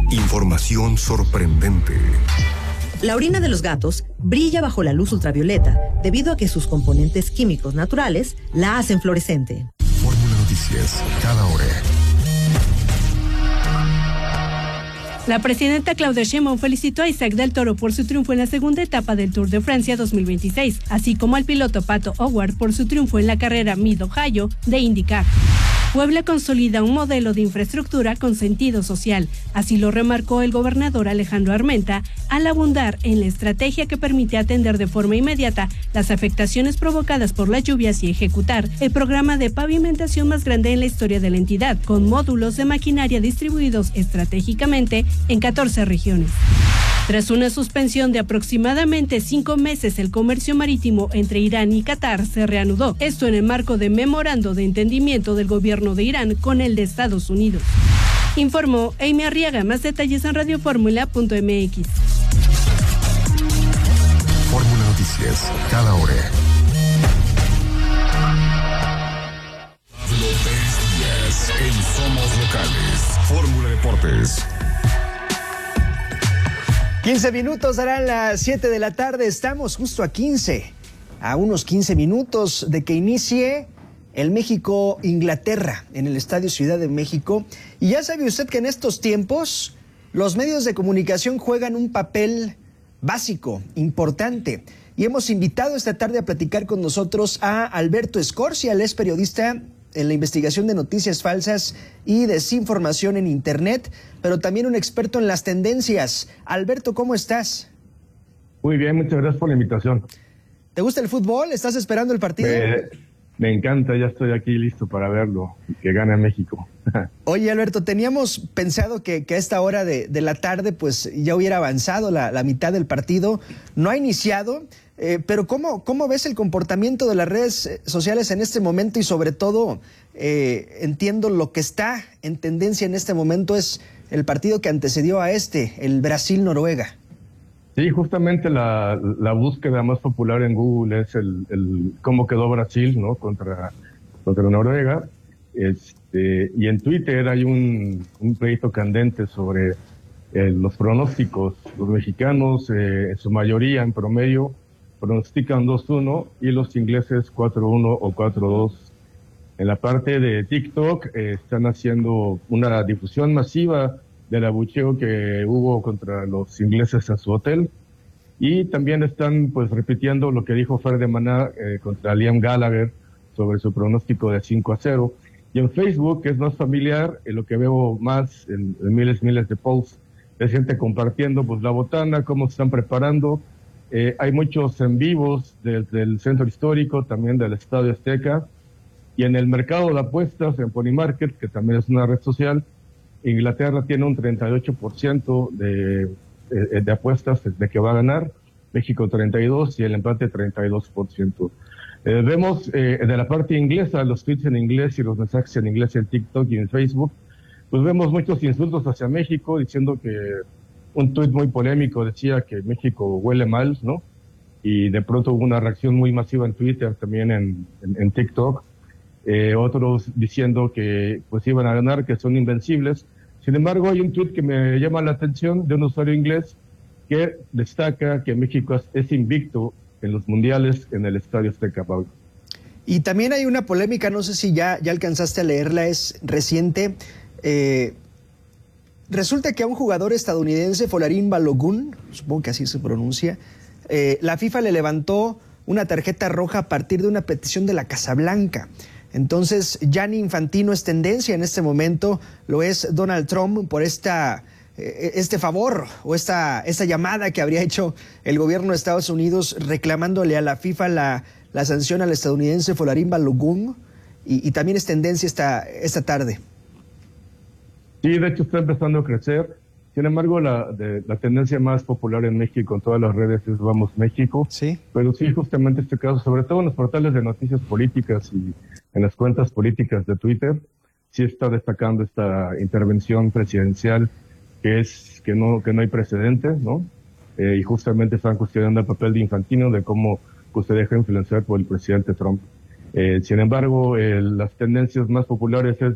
Información sorprendente. La orina de los gatos brilla bajo la luz ultravioleta debido a que sus componentes químicos naturales la hacen fluorescente. Fórmula Noticias, cada hora. La presidenta Claudia Sheinbaum felicitó a Isaac del Toro por su triunfo en la segunda etapa del Tour de Francia 2026, así como al piloto Pato O'Ward por su triunfo en la carrera Mid-Ohio de IndyCar. Puebla consolida un modelo de infraestructura con sentido social, así lo remarcó el gobernador Alejandro Armenta al abundar en la estrategia que permite atender de forma inmediata las afectaciones provocadas por las lluvias y ejecutar el programa de pavimentación más grande en la historia de la entidad, con módulos de maquinaria distribuidos estratégicamente en 14 regiones. Tras una suspensión de aproximadamente 5 meses, el comercio marítimo entre Irán y Qatar se reanudó. Esto en el marco de memorando de entendimiento del gobierno de Irán con el de Estados Unidos. Informó Amy Arriaga. Más detalles en radioformula.mx. Fórmula Noticias, cada hora. Pablo Pérez Díaz en Somos Locales. Fórmula Deportes. 15 minutos darán las 7 de la tarde. Estamos justo a unos 15 minutos de que inicie el México-Inglaterra en el Estadio Ciudad de México. Y ya sabe usted que en estos tiempos los medios de comunicación juegan un papel básico, importante. Y hemos invitado esta tarde a platicar con nosotros a Alberto Escorcia. Él es periodista en la investigación de noticias falsas y desinformación en Internet, pero también un experto en las tendencias. Alberto, ¿cómo estás? Muy bien, muchas gracias por la invitación. ¿Te gusta el fútbol? ¿Estás esperando el partido? Me encanta, ya estoy aquí listo para verlo, que gane México. Oye, Alberto, teníamos pensado que a esta hora de la tarde pues ya hubiera avanzado la mitad del partido. No ha iniciado, pero ¿cómo ves el comportamiento de las redes sociales en este momento? Y sobre todo, entiendo lo que está en tendencia en este momento es el partido que antecedió a el Brasil-Noruega. Sí, justamente la búsqueda más popular en Google es el cómo quedó Brasil, ¿no? contra Noruega. Y en Twitter hay un pleito candente sobre los pronósticos. Los mexicanos, en su mayoría, en promedio, pronostican 2-1 y los ingleses 4-1 o 4-2. En la parte de TikTok están haciendo una difusión masiva del abucheo que hubo contra los ingleses en su hotel, y también están pues repitiendo lo que dijo Fer de Maná contra Liam Gallagher sobre su pronóstico de 5-0. Y en Facebook, que es más familiar, lo que veo más en miles de posts es gente compartiendo pues la botana, cómo se están preparando. Hay muchos en vivos desde el centro histórico, también del Estadio Azteca, y en el mercado de apuestas, en Pony Market, que también es una red social, Inglaterra tiene un 38% de apuestas de que va a ganar, México 32% y el empate 32%. Vemos de la parte inglesa, los tweets en inglés y los mensajes en inglés en TikTok y en Facebook, pues vemos muchos insultos hacia México, diciendo que un tuit muy polémico decía que México huele mal, ¿no? Y de pronto hubo una reacción muy masiva en Twitter, también en TikTok. Otros diciendo que pues iban a ganar, que son invencibles. Sin embargo, hay un tuit que me llama la atención de un usuario inglés que destaca que México es invicto en los mundiales en el Estadio Azteca, Pablo. Y también hay una polémica, no sé si ya alcanzaste a leerla, es reciente. Resulta que a un jugador estadounidense, Folarin Balogun, supongo que así se pronuncia, la FIFA le levantó una tarjeta roja a partir de una petición de la Casa Blanca. Entonces, Gianni Infantino es tendencia en este momento, lo es Donald Trump por este favor o esta llamada que habría hecho el gobierno de Estados Unidos reclamándole a la FIFA la sanción al estadounidense Folarin Balogun, y también es tendencia esta tarde. Sí, de hecho está empezando a crecer. Sin embargo, la tendencia más popular en México en todas las redes es Vamos México. Sí. Pero sí, justamente este caso, sobre todo en los portales de noticias políticas y en las cuentas políticas de Twitter, sí está destacando esta intervención presidencial que no hay precedentes, ¿no? Y justamente están cuestionando el papel de Infantino, de cómo se deja influenciar por el presidente Trump. Sin embargo, las tendencias más populares es